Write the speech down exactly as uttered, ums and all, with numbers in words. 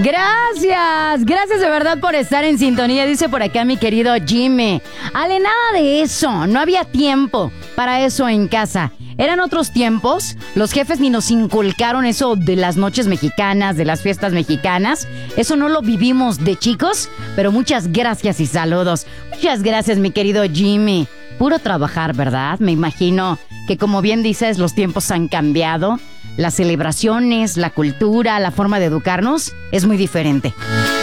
Gracias, gracias de verdad por estar en sintonía, dice por acá mi querido Jimmy. Ale, nada de eso, no había tiempo para eso en casa. Eran otros tiempos, los jefes ni nos inculcaron eso de las noches mexicanas, de las fiestas mexicanas. Eso no lo vivimos de chicos, pero muchas gracias y saludos. Muchas gracias, mi querido Jimmy. Puro trabajar, ¿verdad? Me imagino que, como bien dices, los tiempos han cambiado. Las celebraciones, la cultura, la forma de educarnos es muy diferente.